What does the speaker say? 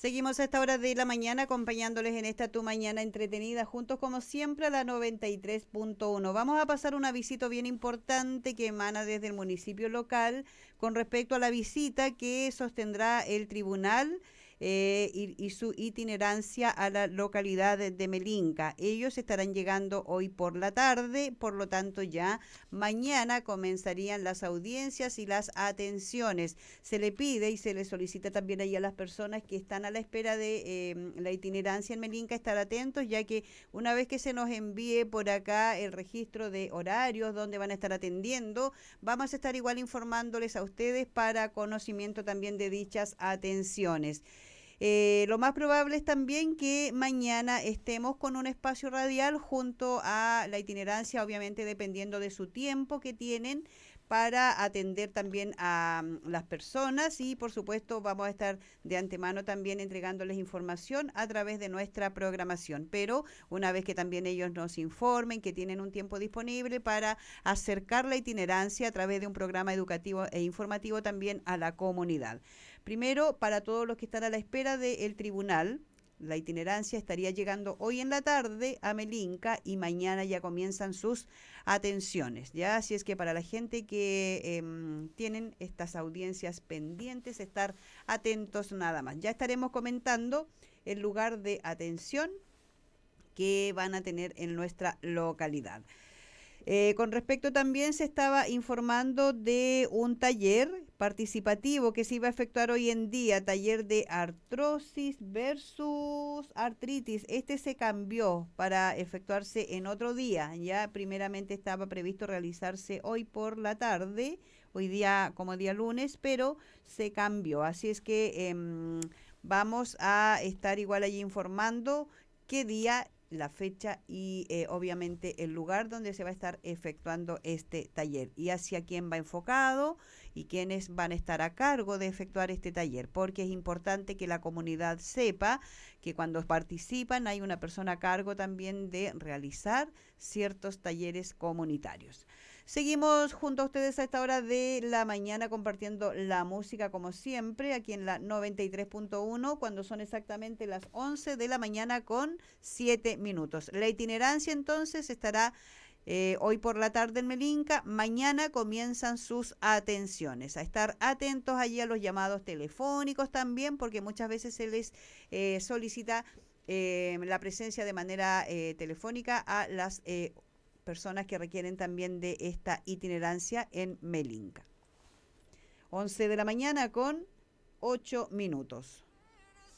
Seguimos a esta hora de la mañana acompañándoles en esta Tu Mañana Entretenida, juntos como siempre a la 93.1. Vamos a pasar una visita bien importante que emana desde el municipio local con respecto a la visita que sostendrá el tribunal y su itinerancia a la localidad de Melinca. Ellos estarán llegando hoy por la tarde, por lo tanto ya mañana comenzarían las audiencias y las atenciones. Se le pide y se le solicita también ahí a las personas que están a la espera de la itinerancia en Melinca estar atentos, ya que una vez que se nos envíe por acá el registro de horarios donde van a estar atendiendo, vamos a estar igual informándoles a ustedes para conocimiento también de dichas atenciones. Lo más probable es también que mañana estemos con un espacio radial junto a la itinerancia, obviamente dependiendo de su tiempo que tienen para atender también a las personas y por supuesto vamos a estar de antemano también entregándoles información a través de nuestra programación, pero una vez que también ellos nos informen que tienen un tiempo disponible para acercar la itinerancia a través de un programa educativo e informativo también a la comunidad. Primero, para todos los que están a la espera del tribunal, la itinerancia estaría llegando hoy en la tarde a Melinca y mañana ya comienzan sus atenciones, ¿ya? Así es que para la gente que tienen estas audiencias pendientes, estar atentos nada más. Ya estaremos comentando el lugar de atención que van a tener en nuestra localidad. Con respecto también se estaba informando de un taller participativo que se iba a efectuar hoy en día, taller de artrosis versus artritis. Este se cambió para efectuarse en otro día. Ya primeramente estaba previsto realizarse hoy por la tarde, hoy día como día lunes, pero se cambió. Así es que vamos a estar igual allí informando qué día, la fecha y obviamente el lugar donde se va a estar efectuando este taller y hacia quién va enfocado y quiénes van a estar a cargo de efectuar este taller, porque es importante que la comunidad sepa que cuando participan hay una persona a cargo también de realizar ciertos talleres comunitarios. Seguimos junto a ustedes a esta hora de la mañana compartiendo la música como siempre aquí en la 93.1 cuando son exactamente las 11 de la mañana con 7 minutos. La itinerancia entonces estará hoy por la tarde en Melinca, mañana comienzan sus atenciones. A estar atentos allí a los llamados telefónicos también porque muchas veces se les solicita la presencia de manera telefónica a las personas que requieren también de esta itinerancia en Melinca. 11 de la mañana con 8 minutos.